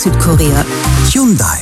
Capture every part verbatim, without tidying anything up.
Südkorea. Hyundai.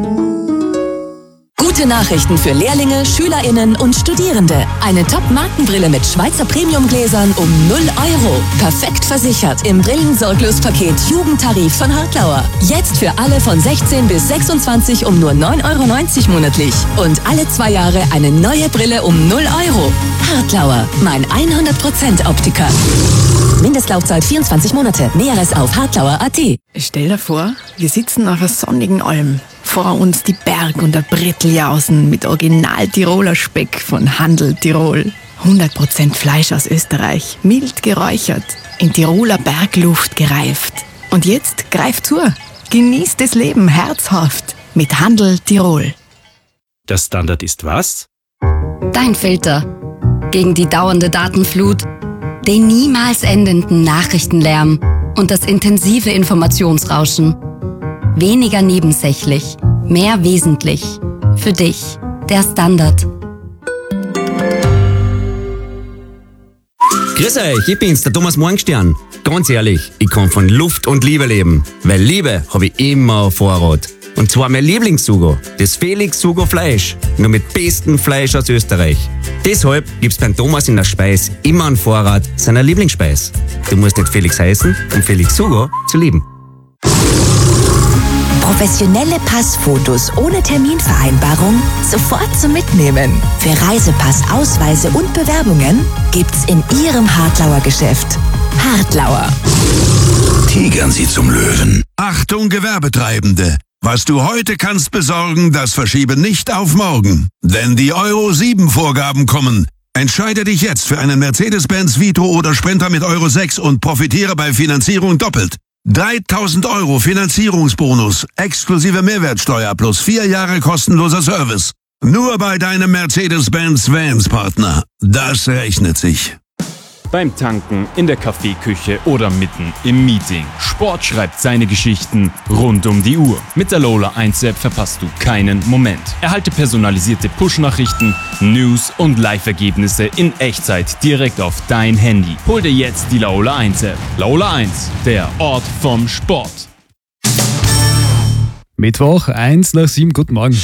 Gute Nachrichten für Lehrlinge, SchülerInnen und Studierende. Eine Top-Markenbrille mit Schweizer Premiumgläsern um null Euro. Perfekt versichert im Brillensorglospaket Jugendtarif von Hartlauer. Jetzt für alle von sechzehn bis sechsundzwanzig um nur neun Euro neunzig monatlich. Und alle zwei Jahre eine neue Brille um null Euro. Hartlauer, mein hundert Prozent Optiker. Mindestlaufzeit vierundzwanzig Monate. Näheres auf hartlauer punkt at. Stell dir vor, wir sitzen auf einer sonnigen Alm. Vor uns die Berg- und der Bretteljausen mit Original-Tiroler Speck von Handel Tirol. hundert Prozent Fleisch aus Österreich, mild geräuchert, in Tiroler Bergluft gereift. Und jetzt greift zu, genießt das Leben herzhaft mit Handel Tirol. Der Standard ist was? Dein Filter. Gegen die dauernde Datenflut, den niemals endenden Nachrichtenlärm und das intensive Informationsrauschen. Weniger nebensächlich, mehr wesentlich. Für dich, der Standard. Grüß euch, ich bin's, der Thomas Morgenstern. Ganz ehrlich, ich kann von Luft und Liebe leben, weil Liebe habe ich immer auf Vorrat. Und zwar mein Lieblingssugo, das Felix Sugo Fleisch, nur mit bestem Fleisch aus Österreich. Deshalb gibt's beim Thomas in der Speis immer einen Vorrat seiner Lieblingsspeis. Du musst nicht Felix heißen, um Felix Sugo zu lieben. Professionelle Passfotos ohne Terminvereinbarung sofort zum Mitnehmen. Für Reisepass, Ausweise und Bewerbungen gibt's in Ihrem Hartlauer Geschäft. Hartlauer. Tigern Sie zum Löwen. Achtung Gewerbetreibende! Was du heute kannst besorgen, das verschiebe nicht auf morgen. Denn die Euro sieben Vorgaben kommen. Entscheide dich jetzt für einen Mercedes-Benz Vito oder Sprinter mit Euro sechs und profitiere bei Finanzierung doppelt. dreitausend Euro Finanzierungsbonus, exklusive Mehrwertsteuer plus vier Jahre kostenloser Service. Nur bei deinem Mercedes-Benz Vans Partner. Das rechnet sich. Beim Tanken, in der Kaffeeküche oder mitten im Meeting. Sport schreibt seine Geschichten rund um die Uhr. Mit der Lola eins App verpasst du keinen Moment. Erhalte personalisierte Push-Nachrichten, News und Live-Ergebnisse in Echtzeit direkt auf dein Handy. Hol dir jetzt die Lola eins App. Lola eins, der Ort vom Sport. Mittwoch, eins nach sieben, guten Morgen.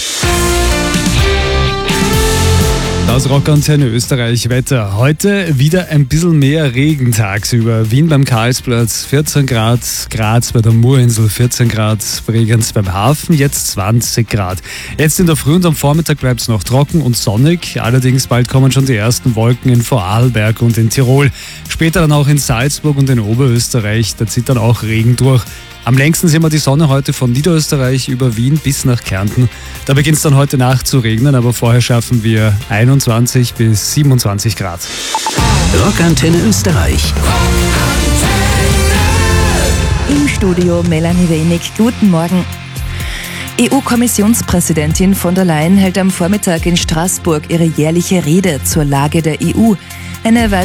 Das Rockantenne Österreich Wetter. Heute wieder ein bisschen mehr Regen tagsüber. Wien beim Karlsplatz vierzehn Grad, Graz bei der Murinsel vierzehn Grad, Bregenz beim Hafen jetzt zwanzig Grad. Jetzt in der Früh und am Vormittag bleibt es noch trocken und sonnig. Allerdings bald kommen schon die ersten Wolken in Vorarlberg und in Tirol. Später dann auch in Salzburg und in Oberösterreich. Da zieht dann auch Regen durch. Am längsten sehen wir die Sonne heute von Niederösterreich über Wien bis nach Kärnten. Da beginnt es dann heute Nacht zu regnen, aber vorher schaffen wir einundzwanzig bis siebenundzwanzig Grad. Rockantenne Österreich. Im Studio Melanie Wenig. Guten Morgen. E U-Kommissionspräsidentin von der Leyen hält am Vormittag in Straßburg ihre jährliche Rede zur Lage der E U. Eine